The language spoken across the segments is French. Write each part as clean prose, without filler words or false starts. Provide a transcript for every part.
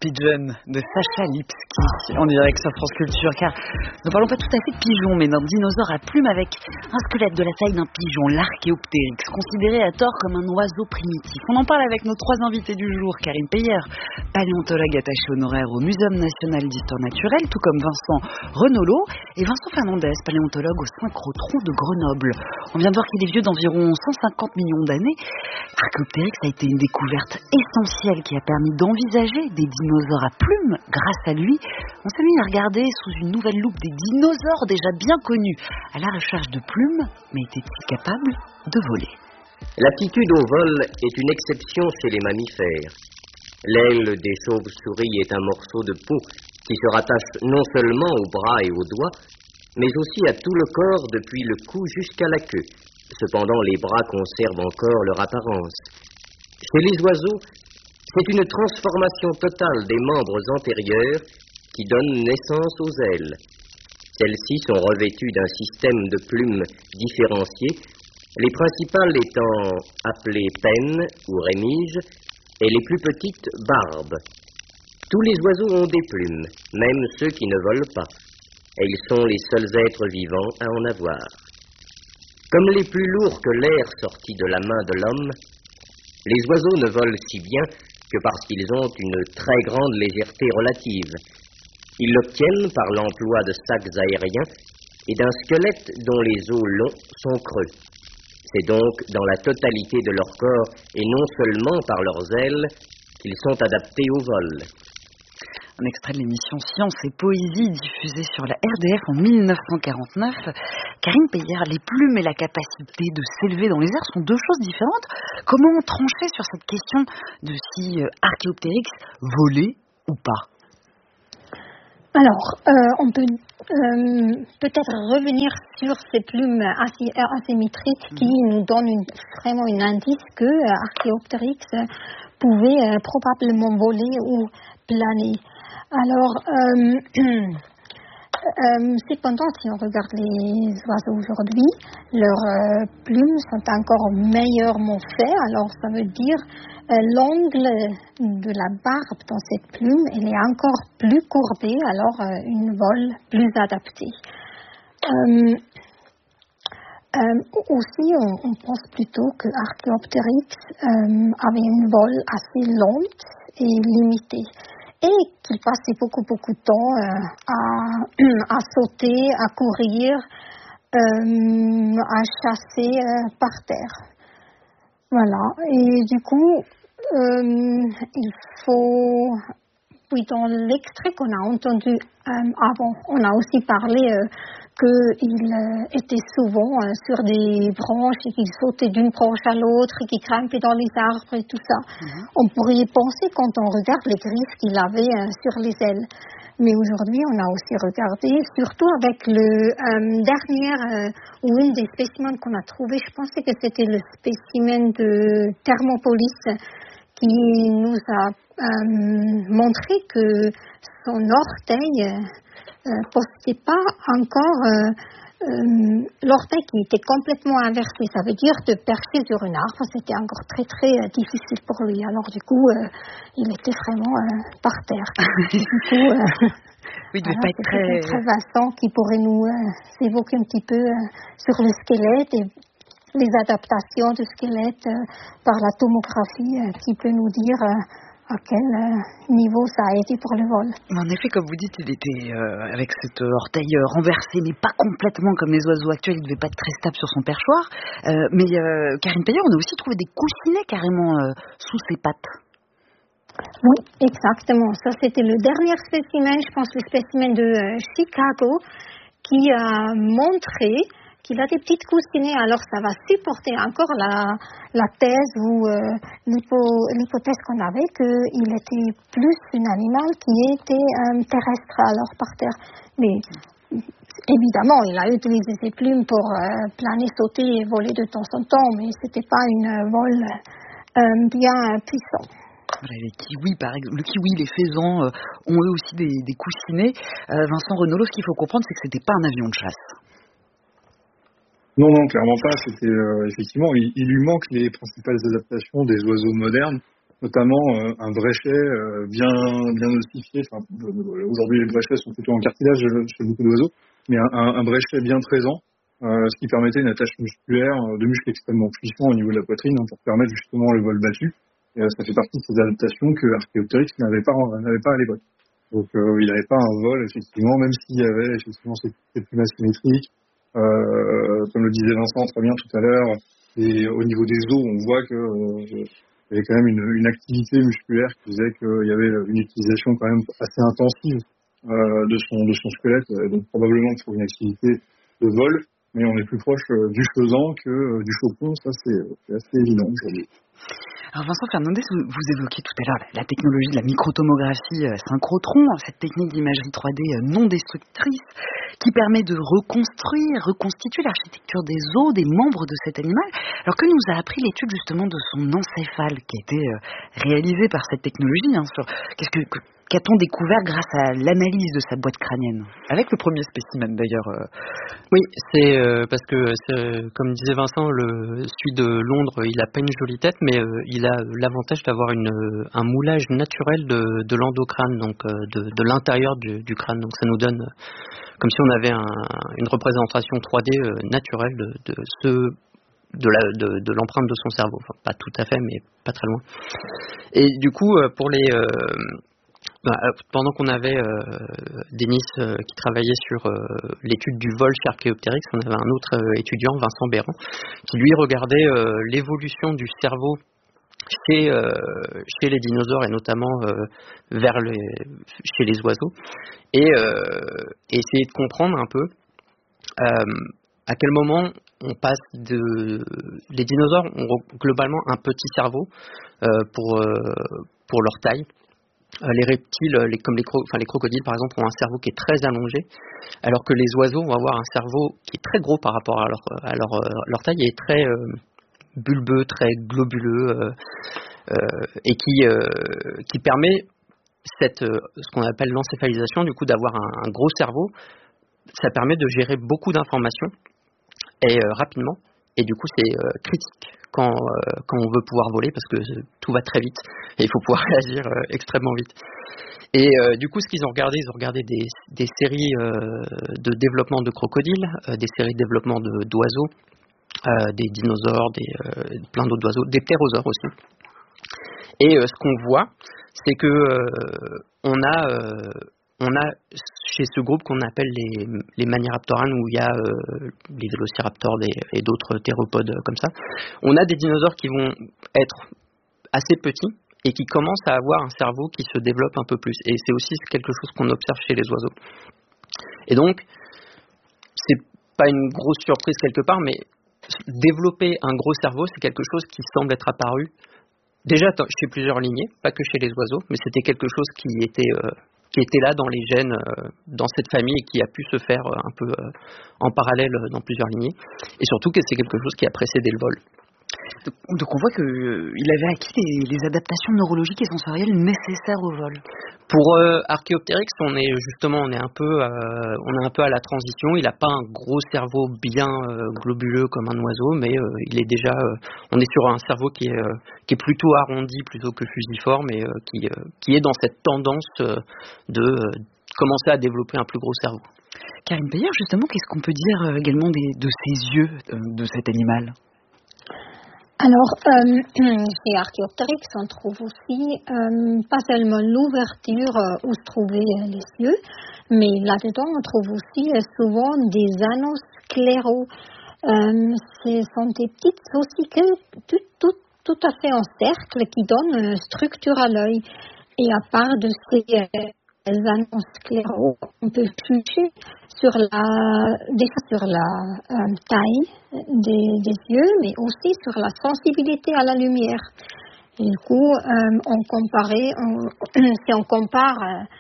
Pigeon de Sacha Lipski en direct sur France Culture, car nous parlons pas tout à fait de pigeons mais d'un dinosaure à plumes avec un squelette de la taille d'un pigeon, l'Archéoptéryx, considéré à tort comme un oiseau primitif. On en parle avec nos trois invités du jour: Karine Peyer, paléontologue attaché honoraire au Muséum national d'histoire naturelle, tout comme Vincent Renolo, et Vincent Fernandez, paléontologue au Synchrotron de Grenoble. On vient de voir qu'il est vieux d'environ 150 millions d'années. Archéoptéryx a été une découverte essentielle qui a permis d'envisager des dinosaures à plumes. Grâce à lui, on s'est mis à regarder sous une nouvelle loupe des dinosaures déjà bien connus à la recherche de plumes, mais étaient-ils capables de voler? L'aptitude au vol est une exception chez les mammifères. L'aile des chauves-souris est un morceau de peau qui se rattache non seulement aux bras et aux doigts, mais aussi à tout le corps depuis le cou jusqu'à la queue. Cependant, les bras conservent encore leur apparence. Chez les oiseaux, c'est une transformation totale des membres antérieurs qui donne naissance aux ailes. Celles-ci sont revêtues d'un système de plumes différenciées, les principales étant appelées pennes ou rémiges et les plus petites barbes. Tous les oiseaux ont des plumes, même ceux qui ne volent pas, et ils sont les seuls êtres vivants à en avoir. Comme les plus lourds que l'air sorti de la main de l'homme, les oiseaux ne volent si bien que parce qu'ils ont une très grande légèreté relative. Ils l'obtiennent par l'emploi de sacs aériens et d'un squelette dont les os longs sont creux. C'est donc dans la totalité de leur corps et non seulement par leurs ailes qu'ils sont adaptés au vol. Un extrait de l'émission Science et Poésie diffusée sur la RDF en 1949. Karine Peyer, les plumes et la capacité de s'élever dans les airs sont deux choses différentes. Comment trancher sur cette question de si Archéoptéryx volait ou pas? Alors, on peut peut-être revenir sur ces plumes asymétriques qui nous donnent vraiment un indice que Archéoptéryx pouvait probablement voler ou planer. Alors, cependant, si on regarde les oiseaux aujourd'hui, leurs plumes sont encore meilleurement faites. Alors, ça veut dire l'angle de la barbe dans cette plume, elle est encore plus courbée, alors une vol plus adaptée. Aussi, on pense plutôt que Archéoptéryx avait une vol assez lente et limitée. Et qu'il passait beaucoup de temps à sauter, à courir, à chasser par terre. Voilà. Et du coup, il faut... Oui, dans l'extrait qu'on a entendu avant, on a aussi parlé qu'il était souvent sur des branches et qu'il sautait d'une branche à l'autre et qu'il grimpait dans les arbres et tout ça. On pourrait y penser quand on regarde les griffes qu'il avait sur les ailes. Mais aujourd'hui, on a aussi regardé, surtout avec le dernier ou une des spécimens qu'on a trouvé, je pensais que c'était le spécimen de Thermopolis qui nous a montré que son orteil possédait pas encore l'orteil qui était complètement inversé. Ça veut dire de percher sur un arbre, c'était encore très difficile pour lui. Alors du coup, il était vraiment par terre. Du coup, oui, il devait pas être très Vincent qui pourrait nous évoquer un petit peu sur le squelette et les adaptations du squelette par la tomographie qui peut nous dire à quel niveau ça a été pour le vol. En effet, comme vous dites, il était avec cet orteil renversé, mais pas complètement comme les oiseaux actuels, il ne devait pas être très stable sur son perchoir. Mais Karine Peyer, on a aussi trouvé des coussinets carrément sous ses pattes. Oui, exactement. Ça, c'était le dernier spécimen, je pense le spécimen de Chicago, qui a montré qu'il a des petites coussinets, alors ça va supporter encore la thèse ou l'hypothèse qu'on avait qu'il était plus un animal qui était terrestre, alors par terre. Mais évidemment, il a utilisé ses plumes pour planer, sauter et voler de temps en temps, mais c'était pas une vol bien puissant. Voilà, les kiwis, par exemple, le kiwi, les faisans ont eux aussi des coussinets. Vincent Renolo, ce qu'il faut comprendre, c'est que c'était pas un avion de chasse. Non, clairement pas. C'était effectivement, il lui manque les principales adaptations des oiseaux modernes, notamment un bréchet bien ossifié. Enfin, aujourd'hui, les bréchets sont plutôt en cartilage chez beaucoup d'oiseaux, mais un bréchet bien présent, ce qui permettait une attache musculaire de muscles extrêmement puissants au niveau de la poitrine pour permettre justement le vol battu. Et ça fait partie de ces adaptations que Archaeopteryx n'avait pas à l'époque. Donc il n'avait pas un vol, effectivement, même s'il y avait effectivement ces plumes asymétriques, comme le disait Vincent très bien tout à l'heure, et au niveau des os, on voit que il y avait quand même une activité musculaire qui faisait qu'il y avait une utilisation quand même assez intensive de son squelette, donc probablement pour une activité de vol, mais on est plus proche du faisan que du chaucon, ça c'est assez évident aujourd'hui. Alors Vincent Fernandez, vous évoquiez tout à l'heure la technologie de la microtomographie synchrotron, cette technique d'imagerie 3D non destructrice qui permet de reconstituer l'architecture des os des membres de cet animal. Alors que nous a appris l'étude justement de son encéphale qui a été réalisée par cette technologie, bien sûr. Qu'a-t-on découvert grâce à l'analyse de sa boîte crânienne? Avec le premier spécimen d'ailleurs. Oui, c'est parce que, comme disait Vincent, celui de Londres, il a pas une jolie tête, mais il a l'avantage d'avoir un moulage naturel de l'endocrâne, donc de l'intérieur du crâne. Donc ça nous donne comme si on avait une représentation 3D naturelle de l'empreinte de son cerveau. Enfin, pas tout à fait, mais pas très loin. Et du coup, pour les pendant qu'on avait Denis qui travaillait sur l'étude du vol chez Archaeopteryx, on avait un autre étudiant, Vincent Béran, qui lui regardait l'évolution du cerveau chez les dinosaures et notamment chez les oiseaux, et essayer de comprendre un peu à quel moment on passe les dinosaures ont globalement un petit cerveau pour leur taille. Les reptiles, comme les crocodiles par exemple, ont un cerveau qui est très allongé, alors que les oiseaux vont avoir un cerveau qui est très gros par rapport à leur taille et très bulbeux, très globuleux, et qui permet ce qu'on appelle l'encéphalisation, du coup d'avoir un gros cerveau. Ça permet de gérer beaucoup d'informations et rapidement, et du coup c'est critique quand on veut pouvoir voler, parce que tout va très vite et il faut pouvoir réagir extrêmement vite. Et du coup, ce qu'ils ont regardé, des séries de développement de crocodiles, des séries de développement d'oiseaux, des dinosaures, plein d'autres oiseaux, des ptérosaures aussi. Et ce qu'on voit, c'est que on a chez ce groupe qu'on appelle les Maniraptorans, où il y a les vélociraptors et d'autres théropodes comme ça, on a des dinosaures qui vont être assez petits et qui commencent à avoir un cerveau qui se développe un peu plus. Et c'est aussi quelque chose qu'on observe chez les oiseaux. Et donc, c'est pas une grosse surprise quelque part, mais développer un gros cerveau, c'est quelque chose qui semble être apparu déjà chez plusieurs lignées, pas que chez les oiseaux, mais c'était quelque chose qui était là dans les gènes, dans cette famille, et qui a pu se faire un peu en parallèle dans plusieurs lignées. Et surtout que c'est quelque chose qui a précédé le vol. Donc on voit qu'il avait acquis les adaptations neurologiques et sensorielles nécessaires au vol. Pour Archaeopteryx, on est un peu à la transition. Il n'a pas un gros cerveau bien globuleux comme un oiseau, mais il est déjà. On est sur un cerveau qui est plutôt arrondi plutôt que fusiforme, et qui est dans cette tendance de commencer à développer un plus gros cerveau. Karine Peyer, justement, qu'est-ce qu'on peut dire également de ces yeux de cet animal? Alors, chez Archaeopteryx, on trouve aussi pas seulement l'ouverture où se trouvaient les yeux, mais là-dedans, on trouve aussi souvent des anneaux scléraux. Ce sont des petites ossicules tout à fait en cercle qui donnent structure à l'œil. Et à part de ces anneaux scléraux, on peut juger sur la taille des yeux, mais aussi sur la sensibilité à la lumière. Et du coup, si on compare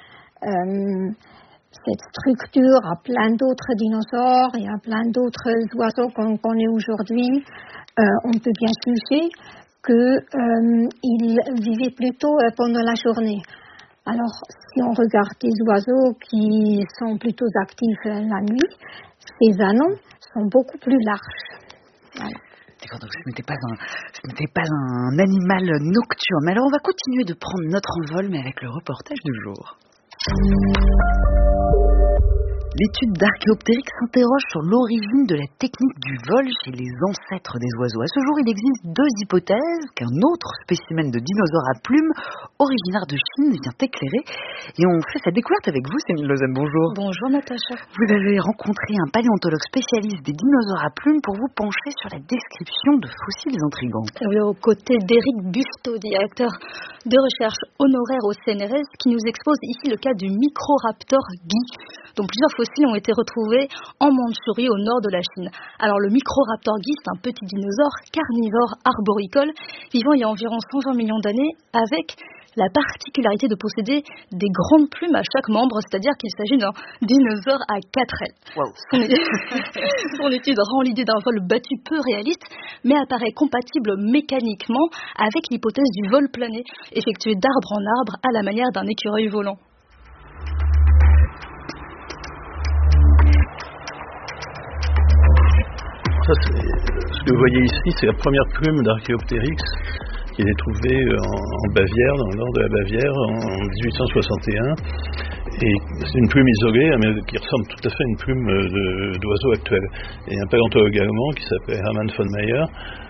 cette structure à plein d'autres dinosaures et à plein d'autres oiseaux qu'on connaît aujourd'hui, on peut bien juger qu'ils vivaient plutôt pendant la journée. Alors, si on regarde des oiseaux qui sont plutôt actifs la nuit, ces anneaux sont beaucoup plus larges. Voilà. D'accord, donc ce n'était pas un animal nocturne. Mais alors on va continuer de prendre notre envol, mais avec le reportage du jour. L'étude d'Archéoptérix s'interroge sur l'origine de la technique du vol chez les ancêtres des oiseaux. À ce jour, il existe 2 hypothèses qu'un autre spécimen de dinosaure à plumes, originaire de Chine, vient éclairer. Et on fait sa découverte avec vous, Céline Lausanne. Bonjour. Bonjour Natacha. Vous avez rencontré un paléontologue spécialiste des dinosaures à plumes pour vous pencher sur la description de fossiles intrigants. Oui, aux côtés d'Éric Busteau, directeur de recherche honoraire au CNRS, qui nous expose ici le cas du Microraptor Guy, dont plusieurs fossiles ont été retrouvés en Mandchourie au nord de la Chine. Alors le Microraptor Guy, c'est un petit dinosaure carnivore arboricole vivant il y a environ 120 millions d'années, avec la particularité de posséder des grandes plumes à chaque membre, c'est-à-dire qu'il s'agit d'un dinosaure à 4 ailes. Wow. Son étude rend l'idée d'un vol battu peu réaliste, mais apparaît compatible mécaniquement avec l'hypothèse du vol plané, effectué d'arbre en arbre à la manière d'un écureuil volant. Ça, ce que vous voyez ici, c'est la première plume d'Archéoptérix qui est trouvée en Bavière, dans le nord de la Bavière, en 1861. Et c'est une plume isolée, mais qui ressemble tout à fait à une plume d'oiseau actuel. Et un paléontologue allemand qui s'appelle Hermann von Meyer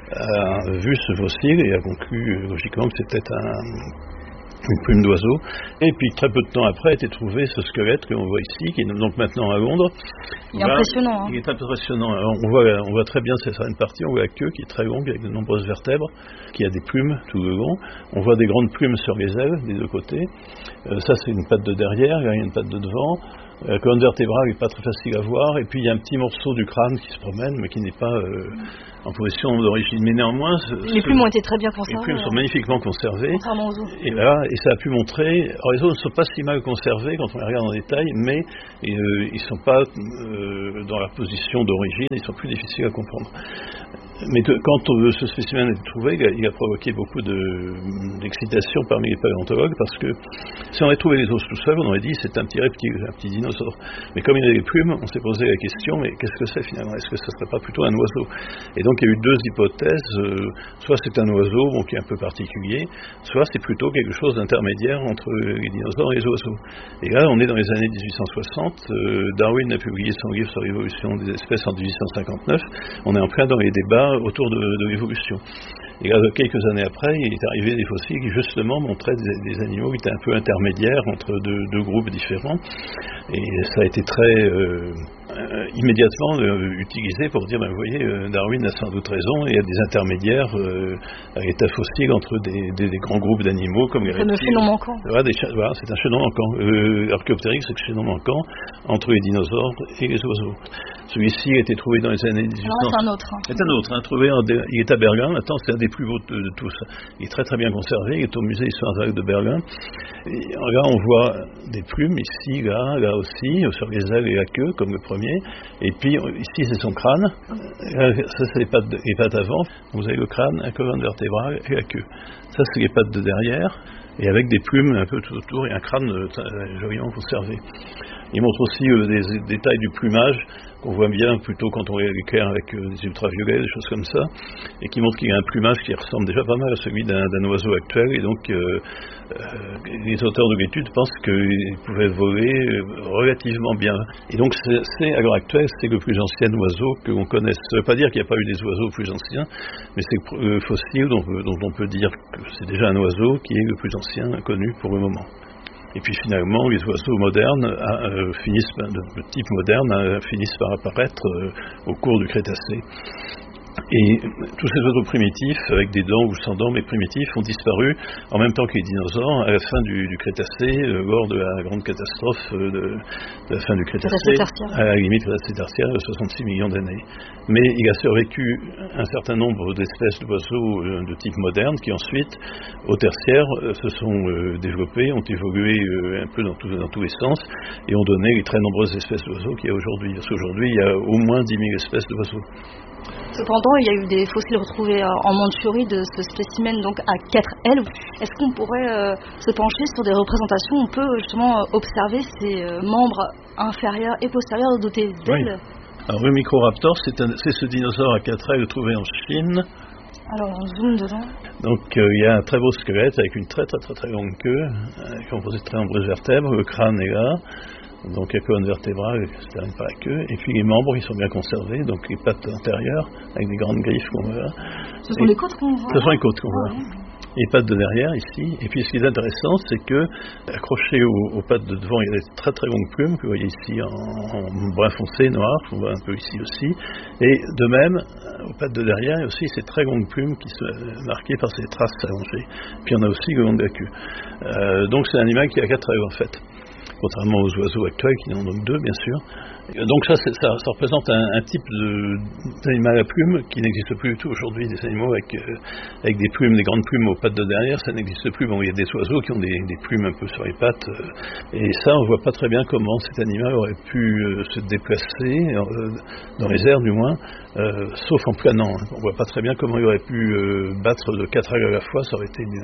a vu ce fossile et a conclu logiquement que c'était une plume d'oiseau. Et puis très peu de temps après a été trouvé ce squelette que l'on voit ici, qui est donc maintenant à Londres. Il est impressionnant. Il est impressionnant. Alors, on voit très bien cette partie, on voit la queue qui est très longue avec de nombreuses vertèbres, qui a des plumes tout le long. On voit des grandes plumes sur les ailes des 2 côtés. Ça c'est une patte de derrière, il y a une patte de devant. La colonne vertébrale n'est pas très facile à voir, et puis il y a un petit morceau du crâne qui se promène, mais qui n'est pas en position d'origine. Mais néanmoins, les plumes ont été très bien conservées. Les plumes sont magnifiquement conservées. Contrairement aux os. Et ça a pu montrer. Alors les os ne sont pas si mal conservés quand on les regarde en détail, mais ils ne sont pas dans leur position d'origine, ils sont plus difficiles à comprendre. Mais quand ce spécimen a été trouvé, il a provoqué beaucoup d'excitation parmi les paléontologues, parce que si on avait trouvé les os tout seuls, on aurait dit c'est un petit reptile, un petit dinosaure. Mais comme il a des plumes, on s'est posé la question, mais qu'est-ce que c'est finalement? Est-ce que ce ne serait pas plutôt un oiseau? Et donc il y a eu 2 hypothèses, soit c'est un oiseau qui est un peu particulier, soit c'est plutôt quelque chose d'intermédiaire entre les dinosaures et les oiseaux. Et là on est dans les années 1860, Darwin a publié son livre sur l'évolution des espèces en 1859, on est en plein dans les débats autour de l'évolution. Et là, quelques années après, il est arrivé des fossiles qui justement montraient des animaux qui étaient un peu intermédiaires entre deux groupes différents. Et ça a été très immédiatement utilisé pour dire, vous voyez, Darwin a sans doute raison, et il y a des intermédiaires à l'état fossile entre des grands groupes d'animaux comme les reptiles. Le chaînon manquant. Voilà, c'est un chaînon manquant. Archéoptérix, c'est le chaînon manquant entre les dinosaures et les oiseaux. Celui-ci a été trouvé dans les années 1800. Non, c'est un autre. C'est un autre, trouvé il est à Berlin, maintenant c'est un des plus beaux de tous. Il est très très bien conservé, il est au musée Histoire de Berlin. Et là on voit des plumes ici, là aussi, sur les ailes et la queue, comme le premier. Et puis ici c'est son crâne, ça c'est les pattes avant, vous avez le crâne, la colonne vertébrale et la queue. Ça c'est les pattes de derrière, et avec des plumes un peu tout autour et un crâne joliment conservé. Il montre aussi des détails du plumage qu'on voit bien plutôt quand on l'éclaire avec des ultraviolets, des choses comme ça, et qui montre qu'il y a un plumage qui ressemble déjà pas mal à celui d'un oiseau actuel, et donc les auteurs de l'étude pensent qu'il pouvait voler relativement bien. Et donc à l'heure actuelle, c'est le plus ancien oiseau que l'on connaisse. Ça ne veut pas dire qu'il n'y a pas eu des oiseaux plus anciens, mais c'est le fossile dont on peut dire que c'est déjà un oiseau qui est le plus ancien connu pour le moment. Et puis finalement, les oiseaux modernes de type moderne finissent par apparaître au cours du Crétacé. Et tous ces oiseaux primitifs, avec des dents ou sans dents, mais primitifs, ont disparu en même temps que les dinosaures à la fin du Crétacé, lors de la grande catastrophe de la fin du Crétacé, à la limite Crétacé tertiaire de 66 millions d'années. Mais il a survécu un certain nombre d'espèces d'oiseaux de type moderne qui ensuite, au tertiaire, se sont développés, ont évolué un peu dans tous les sens et ont donné les très nombreuses espèces d'oiseaux qu'il y a aujourd'hui. Parce qu'aujourd'hui, il y a au moins 10 000 espèces d'oiseaux. Cependant, il y a eu des fossiles retrouvés en Mandchourie de ce spécimen donc à 4 ailes. Est-ce qu'on pourrait se pencher sur des représentations où on peut justement observer ces membres inférieurs et postérieurs dotés d'ailes? Alors le Microraptor, c'est ce dinosaure à 4 ailes trouvé en Chine. Alors on zoome dedans. Donc il y a un très beau squelette avec une très longue queue, composée de très nombreuses vertèbres. Le crâne est là, donc la colonne vertébrale se termine par la queue. Et puis les membres, ils sont bien conservés, donc les pattes antérieures avec des grandes griffes qu'on voit là. Ce sont les côtes qu'on voit. Ce sont les côtes qu'on voit. Les pattes de derrière ici. Et puis ce qui est intéressant, c'est que accrochées aux pattes de devant, il y a des très longues plumes que vous voyez ici en brun foncé, noir, qu'on voit un peu ici aussi. Et de même, aux pattes de derrière, il y a aussi ces très longues plumes qui sont marquées par ces traces allongées. Puis on a aussi le long de la queue. Donc c'est un animal qui a 4 ailes en fait, contrairement aux oiseaux actuels qui n'en ont que 2 bien sûr. Donc ça représente un type d'animal à plumes qui n'existe plus du tout aujourd'hui. Des animaux avec des plumes, des grandes plumes aux pattes de derrière, ça n'existe plus. Bon, il y a des oiseaux qui ont des plumes un peu sur les pattes, et ça on voit pas très bien comment cet animal aurait pu se déplacer dans les airs du moins, sauf en planant. On voit pas très bien comment il aurait pu battre de 4 ailes à la fois. Ça aurait été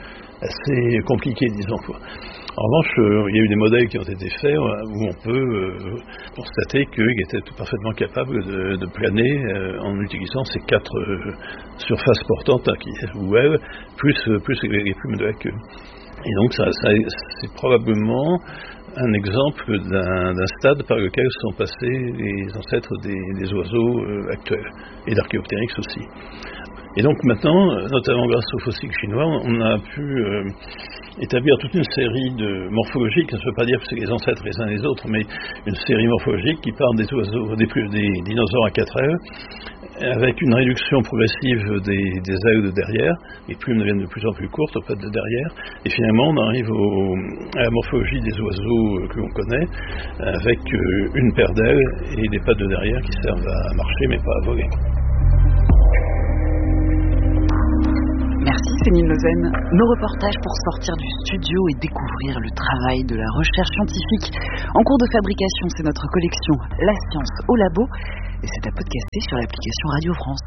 assez compliqué, disons quoi. En revanche, il y a eu des modèles qui ont été faits où on peut constater qu'il était parfaitement capable de planer en utilisant ces 4 surfaces portantes ou ailes, plus les plumes de la queue. Et donc c'est probablement un exemple d'un stade par lequel sont passés les ancêtres des oiseaux actuels, et d'Archéoptéryx aussi. Et donc maintenant, notamment grâce aux fossiles chinois, on a pu établir toute une série de morphologies, qui ne veut pas dire que c'est les ancêtres les uns les autres, mais une série morphologique qui part des oiseaux, des dinosaures à 4 ailes, avec une réduction progressive des ailes de derrière. Les plumes deviennent de plus en plus courtes aux pattes de derrière, et finalement on arrive à la morphologie des oiseaux que l'on connaît, avec une paire d'ailes et des pattes de derrière qui servent à marcher mais pas à voler. Merci Céline Lausanne. Nos reportages pour sortir du studio et découvrir le travail de la recherche scientifique. En cours de fabrication, c'est notre collection La Science au Labo, et c'est à podcaster sur l'application Radio France.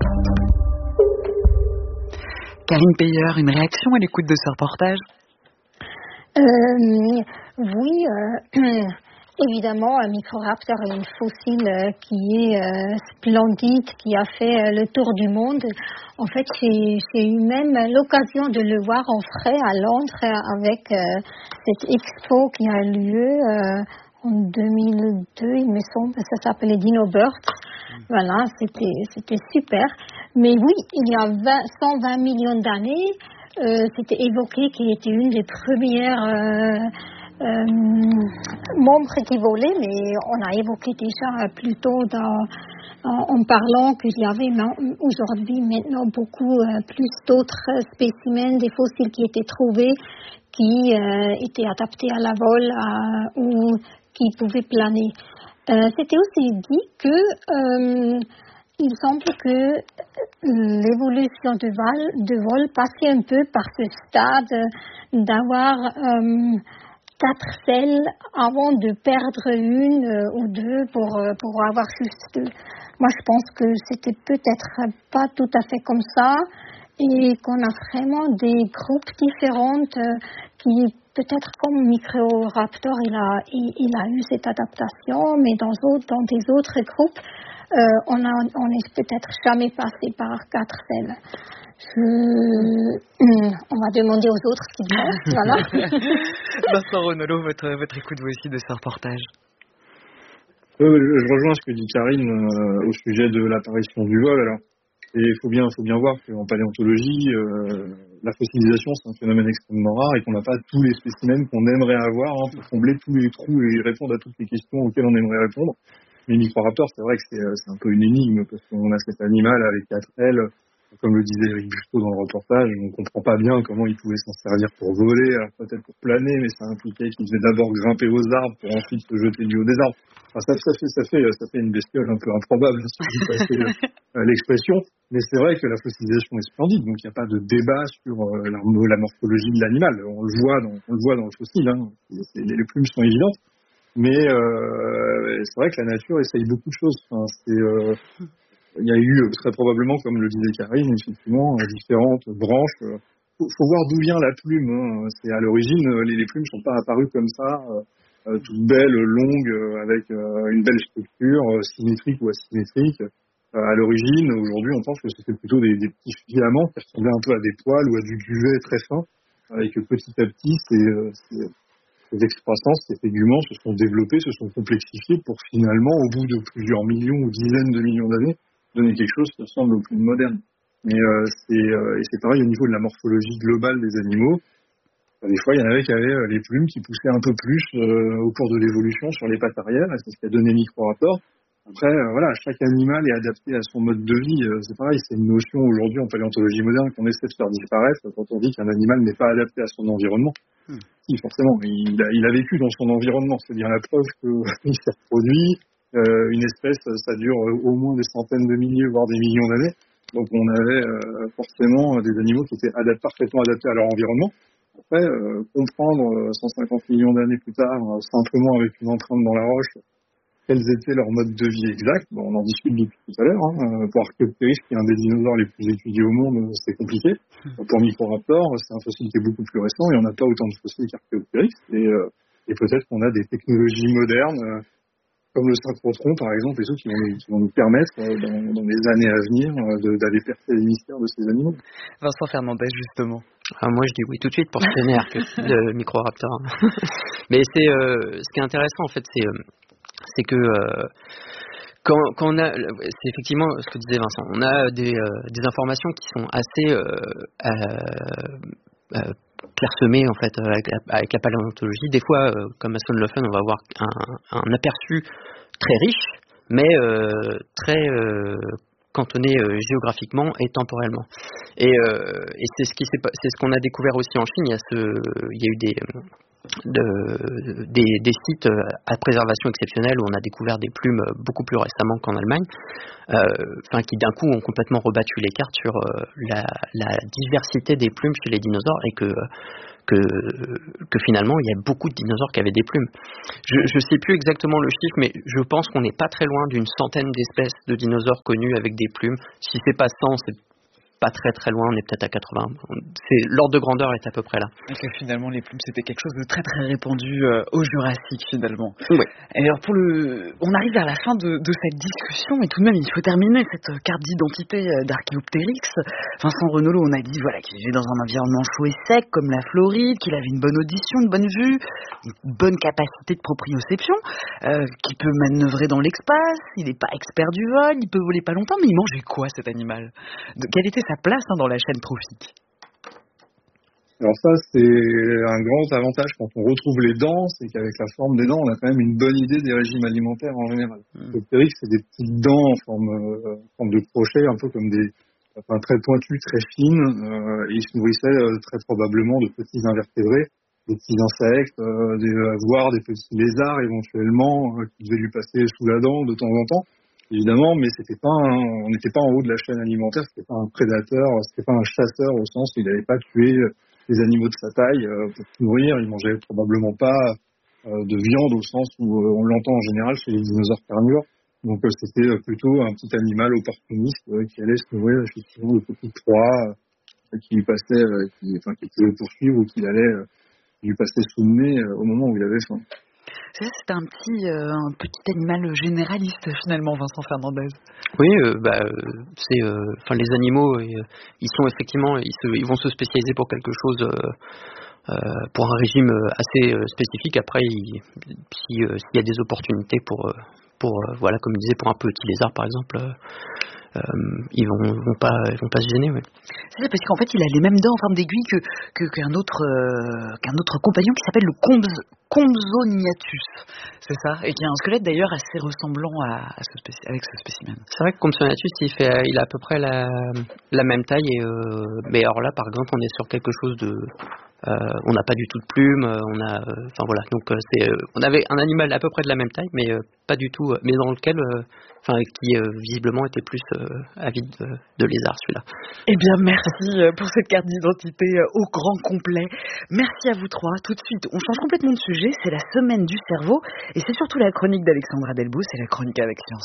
Karine Peyer, une réaction à l'écoute de ce reportage? Oui, évidemment, un Microraptor est une fossile qui est splendide, qui a fait le tour du monde. En fait, j'ai eu même l'occasion de le voir en vrai à Londres avec cette expo qui a eu lieu en 2002, il me semble. Ça s'appelait Dinobirds. Voilà, c'était super. Mais oui, il y a 120 millions d'années, c'était évoqué qu'il était une des premières membres qui volaient, mais on a évoqué déjà plus tôt en parlant qu'il y avait aujourd'hui maintenant beaucoup plus d'autres spécimens, des fossiles qui étaient trouvés, qui étaient adaptés à la vol ou qui pouvaient planer. C'était aussi dit que il semble que l'évolution de vol passait un peu par ce stade d'avoir 4 selles avant de perdre une ou 2 pour avoir juste 2. Moi, je pense que c'était peut-être pas tout à fait comme ça et qu'on a vraiment des groupes différents qui, peut-être comme Microraptor, il a eu cette adaptation, mais dans des autres groupes, on est peut-être jamais passé par 4 selles. On va demander aux autres ce qu'ils pensent. Voilà. Vincent Ronolo, votre écoute vous aussi de ce reportage. Je rejoins ce que dit Karine au sujet de l'apparition du vol. Alors, et il faut bien voir qu'en paléontologie, la fossilisation c'est un phénomène extrêmement rare et qu'on n'a pas tous les spécimens qu'on aimerait avoir pour combler tous les trous et répondre à toutes les questions auxquelles on aimerait répondre. Mais Microraptor, c'est vrai que c'est un peu une énigme parce qu'on a cet animal avec 4 ailes. Comme le disait Eric Busteau dans le reportage, on ne comprend pas bien comment il pouvait s'en servir pour voler, alors peut-être pour planer, mais ça impliquait qu'il devait d'abord grimper aux arbres pour ensuite se jeter du haut des arbres. Enfin, ça fait une bestiole un peu improbable, si vous passez l'expression. Mais c'est vrai que la fossilisation est splendide, donc il n'y a pas de débat sur la morphologie de l'animal. On le voit dans le fossile, hein. Les plumes sont évidentes. Mais c'est vrai que la nature essaye beaucoup de choses. Enfin, il y a eu très probablement, comme le disait Karine, effectivement, différentes branches. Faut voir d'où vient la plume. Hein. C'est à l'origine, les plumes sont pas apparues comme ça toute belle, longue, avec une belle structure, symétrique ou asymétrique. À l'origine, aujourd'hui, on pense que c'était plutôt des petits filaments qui ressemblaient un peu à des poils ou à du duvet très fin, et que petit à petit, ces excroissances, ces téguments se sont développés, se sont complexifiés pour finalement, au bout de plusieurs millions ou dizaines de millions d'années, donner quelque chose qui ressemble au plus moderne. Mais c'est pareil au niveau de la morphologie globale des animaux. Des fois, il y en avait qui avaient les plumes qui poussaient un peu plus au cours de l'évolution sur les pattes arrière, et c'est ce qui a donné Microraptor. Après, voilà, chaque animal est adapté à son mode de vie. C'est pareil, c'est une notion aujourd'hui en paléontologie moderne qu'on essaie de faire disparaître quand on dit qu'un animal n'est pas adapté à son environnement. Si, forcément, il a vécu dans son environnement, c'est-à-dire la preuve qu'il s'est reproduit. Une espèce, ça dure au moins des centaines de milliers, voire des millions d'années. Donc on avait forcément des animaux qui étaient parfaitement adaptés à leur environnement. Après, comprendre 150 millions d'années plus tard, simplement avec une empreinte dans la roche, quels étaient leurs modes de vie exacts, on en discute depuis tout à l'heure. Pour Archaeopteryx, qui est un des dinosaures les plus étudiés au monde, c'est compliqué. Pour Microraptor, c'est un fossile qui est beaucoup plus récent, il n'y en a pas autant de fossiles qu'Archaeopteryx, et peut-être qu'on a des technologies modernes, comme le synchrotron par exemple, et tout, qui vont nous permettre, dans les années à venir, d'aller percer les mystères de ces animaux. Vincent Fernandez, justement. Moi, je dis oui tout de suite pour ce de Microraptor. Mais ce qui est intéressant, en fait, c'est que quand on a, c'est effectivement ce que disait Vincent, on a des informations qui sont assez clairsemées en fait avec la paléontologie. Des fois, comme à Sonlöfen, on va avoir un aperçu très riche, mais très cantonné géographiquement et temporellement. Et c'est ce qu'on a découvert aussi en Chine. Il y a eu des sites à préservation exceptionnelle où on a découvert des plumes beaucoup plus récemment qu'en Allemagne, qui d'un coup ont complètement rebattu les cartes sur la diversité des plumes chez les dinosaures et que finalement il y a beaucoup de dinosaures qui avaient des plumes. Je sais plus exactement le chiffre, mais je pense qu'on n'est pas très loin d'une centaine d'espèces de dinosaures connues avec des plumes. Si c'est pas 100, c'est pas très très loin, on est peut-être à 80. L'ordre de grandeur est à peu près là. Donc finalement, les plumes, c'était quelque chose de très très répandu au Jurassique finalement. Oui. Et alors on arrive vers la fin de cette discussion, et tout de même, il faut terminer cette carte d'identité d'Archaeopteryx. Vincent Renolo, on a dit qu'il vivait dans un environnement chaud et sec comme la Floride, qu'il avait une bonne audition, une bonne vue, une bonne capacité de proprioception, qu'il peut manœuvrer dans l'espace, il n'est pas expert du vol, il peut voler pas longtemps, mais il mangeait quoi cet animal? Quelle était sa place dans la chaîne trophique? Alors ça, c'est un grand avantage quand on retrouve les dents, c'est qu'avec la forme des dents, on a quand même une bonne idée des régimes alimentaires en général. Archaeopteryx, c'est des petites dents en forme de crochet, un peu comme très pointues, très fines, et ils se nourrissaient très probablement de petits invertébrés, des petits insectes, voire des petits lézards éventuellement, qui devaient lui passer sous la dent de temps en temps. Évidemment, mais on n'était pas en haut de la chaîne alimentaire, c'était pas un prédateur, c'était pas un chasseur au sens où il n'allait pas tuer les animaux de sa taille pour se nourrir, il mangeait probablement pas de viande au sens où on l'entend en général chez les dinosaures carnivores. Donc c'était plutôt un petit animal opportuniste qui allait se nourrir effectivement de petites proies qui lui passaient, qui pouvait le poursuivre ou qui allait lui passer sous le nez au moment où il avait faim. C'est un petit animal généraliste finalement, Vincent Fernandez. Oui, les animaux, ils sont effectivement, ils vont se spécialiser pour quelque chose, pour un régime assez spécifique. Après, s'il y a des opportunités pour comme je disais, pour un petit lézard par exemple, ils vont pas se gêner. Ouais. C'est ça, parce qu'en fait, il a les mêmes dents en forme d'aiguille qu'un autre compagnon qui s'appelle le Compsognathus. C'est ça, et qui a un squelette d'ailleurs assez ressemblant avec ce spécimen. C'est vrai que Compsognathus, il a à peu près la même taille, mais alors là, par exemple, on est sur quelque chose de on n'a pas du tout de plumes, donc on avait un animal à peu près de la même taille, mais pas du tout, mais dans lequel, qui visiblement était plus avide de lézard, celui-là. Eh bien, merci pour cette carte d'identité au grand complet. Merci à vous trois. Tout de suite, on change complètement de sujet. C'est la semaine du cerveau, et c'est surtout la chronique d'Alexandra Delbous, c'est la chronique avec science.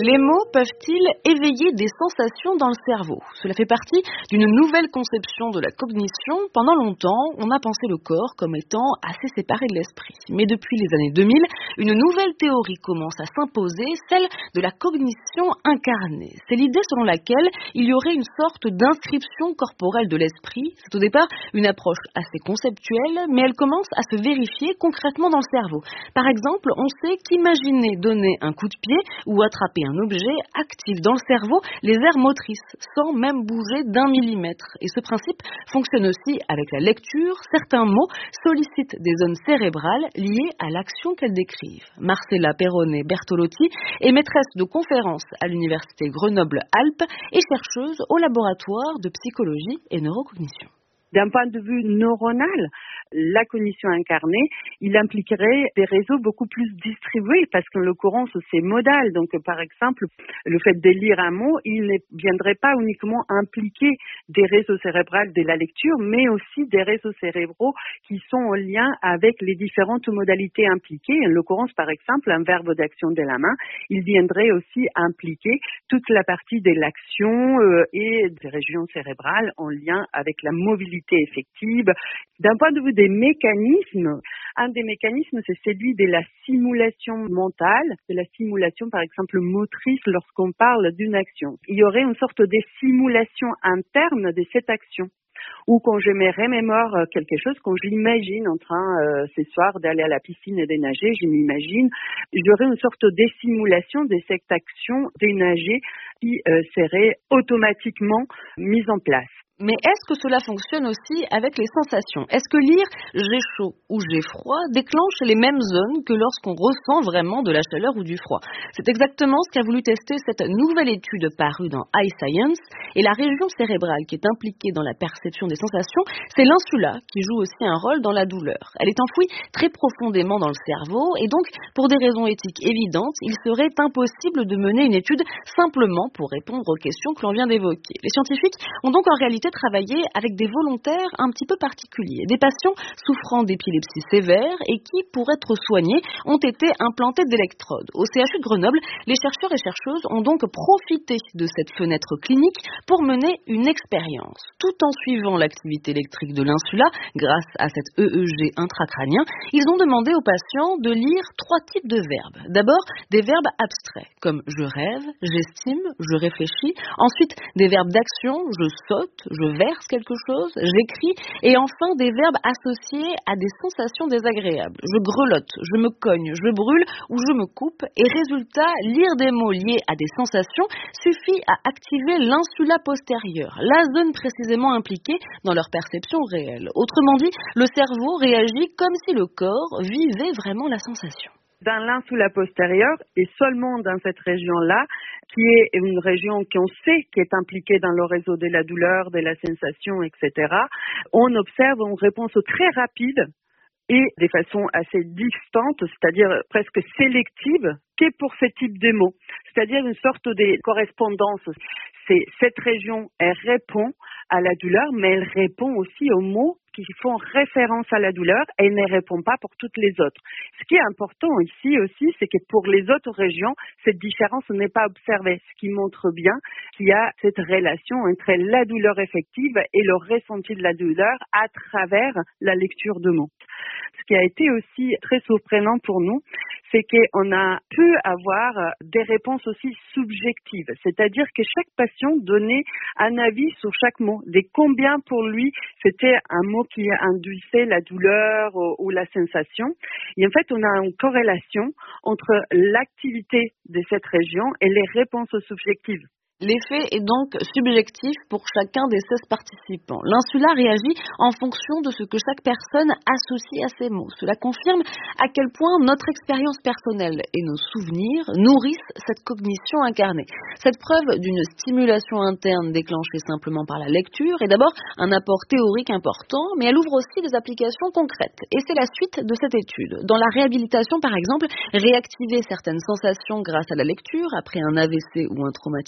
Les mots peuvent-ils éveiller des sensations dans le cerveau ? Cela fait partie d'une nouvelle conception de la cognition. Pendant longtemps, on a pensé le corps comme étant assez séparé de l'esprit. Mais depuis les années 2000, une nouvelle théorie commence à s'imposer, celle de la cognition incarnée. C'est l'idée selon laquelle il y aurait une sorte d'inscription corporelle de l'esprit. C'est au départ une approche assez conceptuelle, mais elle commence à se vérifier concrètement dans le cerveau. Par exemple, on sait qu'imaginer donner un coup de pied ou attraper un objet active dans le cerveau les aires motrices, sans même bouger d'1 millimètre. Et ce principe fonctionne aussi avec la lecture. Certains mots sollicitent des zones cérébrales liées à l'action qu'elles décrivent. Marcella Perrone-Bertolotti est maîtresse de conférences à l'université Grenoble-Alpes et chercheuse au laboratoire de psychologie et neurocognition. D'un point de vue neuronal, la cognition incarnée, il impliquerait des réseaux beaucoup plus distribués parce qu'en l'occurrence, c'est modal. Donc, par exemple, le fait de lire un mot, il ne viendrait pas uniquement impliquer des réseaux cérébraux de la lecture, mais aussi des réseaux cérébraux qui sont en lien avec les différentes modalités impliquées. En l'occurrence, par exemple, un verbe d'action de la main, il viendrait aussi impliquer toute la partie de l'action et des régions cérébrales en lien avec la mobilité effective. D'un point de vue des mécanismes, un des mécanismes, c'est celui de la simulation mentale, de la simulation, par exemple, motrice lorsqu'on parle d'une action. Il y aurait une sorte de simulation interne de cette action. Ou quand je me remémore quelque chose, quand j'imagine en train ce soir d'aller à la piscine et de nager, je m'imagine, j'aurais une sorte de simulation de cette action de nager qui serait automatiquement mise en place. Mais est-ce que cela fonctionne aussi avec les sensations ? Est-ce que lire « j'ai chaud » ou « j'ai froid » déclenche les mêmes zones que lorsqu'on ressent vraiment de la chaleur ou du froid ? C'est exactement ce qu'a voulu tester cette nouvelle étude parue dans iScience. Et la région cérébrale qui est impliquée dans la perception des sensations, c'est l'insula qui joue aussi un rôle dans la douleur. Elle est enfouie très profondément dans le cerveau et donc, pour des raisons éthiques évidentes, il serait impossible de mener une étude simplement pour répondre aux questions que l'on vient d'évoquer. Les scientifiques ont donc en réalité travaillé avec des volontaires un petit peu particuliers, des patients souffrant d'épilepsie sévère et qui, pour être soignés, ont été implantés d'électrodes. Au CHU de Grenoble, les chercheurs et chercheuses ont donc profité de cette fenêtre clinique pour mener une expérience. Tout en suivant l'activité électrique de l'insula, grâce à cet EEG intracrânien, ils ont demandé aux patients de lire 3 types de verbes. D'abord, des verbes abstraits, comme je rêve, j'estime, je réfléchis. Ensuite, des verbes d'action, je saute, je verse quelque chose, j'écris, et enfin des verbes associés à des sensations désagréables. Je grelotte, je me cogne, je brûle ou je me coupe, et résultat, lire des mots liés à des sensations suffit à activer l'insula postérieure, la zone précisément impliquée dans leur perception réelle. Autrement dit, le cerveau réagit comme si le corps vivait vraiment la sensation. Dans l'insula postérieure, et seulement dans cette région-là, qui est une région qu'on sait qui est impliquée dans le réseau de la douleur, de la sensation, etc., on observe une réponse très rapide et de façon assez distante, c'est-à-dire presque sélective, que pour ce type de mots. C'est-à-dire une sorte de correspondance. C'est cette région, elle répond à la douleur, mais elle répond aussi aux mots qui font référence à la douleur et ne répond pas pour toutes les autres. Ce qui est important ici aussi, c'est que pour les autres régions, cette différence n'est pas observée, ce qui montre bien qu'il y a cette relation entre la douleur effective et le ressenti de la douleur à travers la lecture de mots. Ce qui a été aussi très surprenant pour nous, c'est qu'on a pu avoir des réponses aussi subjectives, c'est-à-dire que chaque patient donnait un avis sur chaque mot, de combien pour lui c'était un mot qui induisait la douleur ou la sensation. Et en fait, on a une corrélation entre l'activité de cette région et les réponses subjectives. L'effet est donc subjectif pour chacun des 16 participants. L'insula réagit en fonction de ce que chaque personne associe à ces mots. Cela confirme à quel point notre expérience personnelle et nos souvenirs nourrissent cette cognition incarnée. Cette preuve d'une stimulation interne déclenchée simplement par la lecture est d'abord un apport théorique important, mais elle ouvre aussi des applications concrètes. Et c'est la suite de cette étude. Dans la réhabilitation, par exemple, réactiver certaines sensations grâce à la lecture après un AVC ou un traumatisme crânien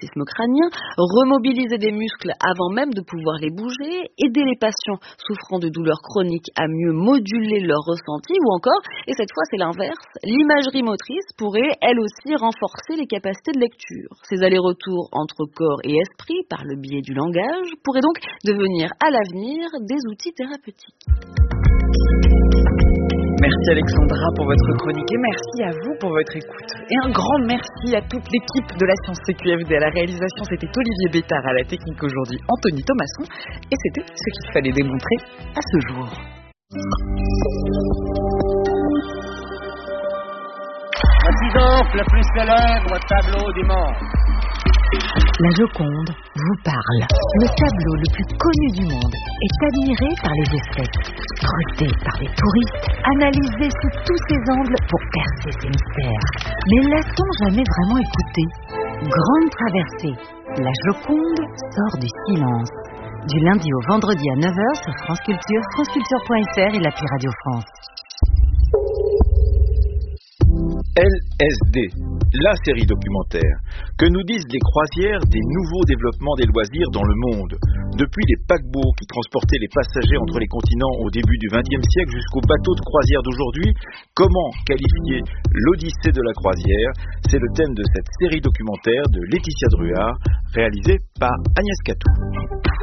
crânien, remobiliser des muscles avant même de pouvoir les bouger, aider les patients souffrant de douleurs chroniques à mieux moduler leur ressenti, ou encore, et cette fois c'est l'inverse, l'imagerie motrice pourrait elle aussi renforcer les capacités de lecture. Ces allers-retours entre corps et esprit par le biais du langage pourraient donc devenir à l'avenir des outils thérapeutiques. Merci Alexandra pour votre chronique et merci à vous pour votre écoute. Et un grand merci à toute l'équipe de la Science CQFD. À la réalisation, c'était Olivier Bétard, à la technique aujourd'hui, Anthony Thomasson. Et c'était ce qu'il fallait démontrer à ce jour. Voici donc le plus célèbre tableau du monde. La Joconde vous parle. Le tableau le plus connu du monde est admiré par les esthètes, scruté par les touristes, analysé sous tous ses angles pour percer ses mystères. Mais l'a-t-on jamais vraiment écouté? Grande traversée, la Joconde sort du silence. Du lundi au vendredi à 9h sur France Culture, franceculture.fr et l'appli Radio France. LSD, la série documentaire. Que nous disent les croisières des nouveaux développements des loisirs dans le monde? Depuis les paquebots qui transportaient les passagers entre les continents au début du XXe siècle jusqu'aux bateaux de croisière d'aujourd'hui, comment qualifier l'Odyssée de la croisière? C'est le thème de cette série documentaire de Laetitia Druard, réalisée par Agnès Catou.